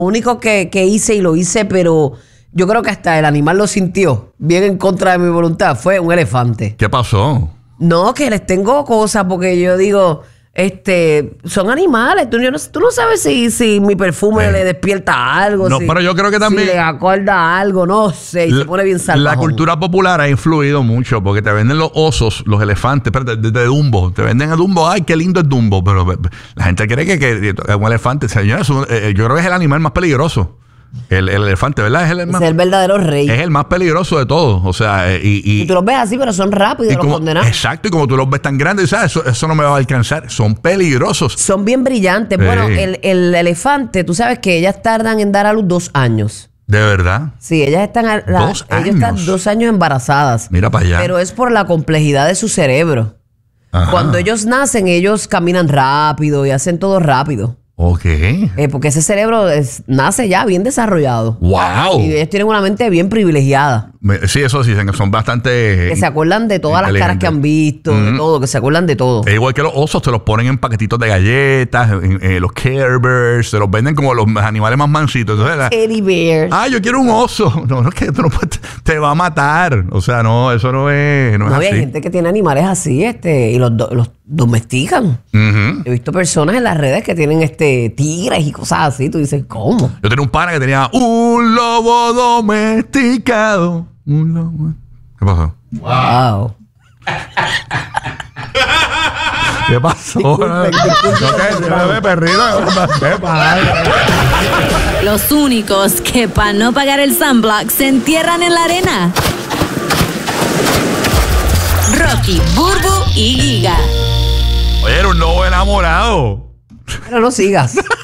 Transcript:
único que hice y lo hice, pero yo creo que hasta el animal lo sintió bien en contra de mi voluntad, fue un elefante. ¿Qué pasó? No, que les tengo cosas porque yo digo, son animales. Tú no sabes si mi perfume le despierta algo. No, pero yo creo que también... Si le acuerda algo, no sé. Y se pone bien salvaje. La cultura popular ha influido mucho porque te venden los osos, los elefantes, de Dumbo. Te venden a Dumbo. Ay, qué lindo es Dumbo. Pero la gente cree que un elefante... Señores, yo creo que es el animal más peligroso. El elefante, ¿verdad? Es el verdadero rey. Es el más peligroso de todos. O sea, y tú los ves así, pero son rápidos los condenados. Exacto, y como tú los ves tan grandes, ¿sabes? Eso no me va a alcanzar. Son peligrosos. Son bien brillantes. Bueno, el elefante, tú sabes que ellas tardan en dar a luz 2 años. ¿De verdad? Sí, ellas están 2 años. Ellas están 2 años embarazadas. Mira para allá. Pero es por la complejidad de su cerebro. Ajá. Cuando ellos nacen, ellos caminan rápido y hacen todo rápido. Ok. Porque ese cerebro nace ya bien desarrollado. ¡Wow! Y ellos tienen una mente bien privilegiada. Sí, eso sí, son bastante... Que se acuerdan de todas las caras que han visto, de todo, que se acuerdan de todo. Es igual que los osos, te los ponen en paquetitos de galletas, los Care Bears, te los venden como los animales más mansitos. Entonces, Teddy Bears. Ah, yo quiero un oso. No, es que tú no puedes, te va a matar. O sea, no, eso no es así. Hay gente que tiene animales así, y los domestican. He visto personas en las redes que tienen tigres y cosas así. Tú dices, ¿cómo? Yo tenía un pana que tenía un lobo domesticado. Un lobo. ¿Qué pasó? Wow. ¿Qué pasó? Disculpe. Perrito. Los únicos que para no pagar el sunblock se entierran en la arena. Rocky, Burbu y Giga. Oye, era un lobo enamorado. Pero no sigas.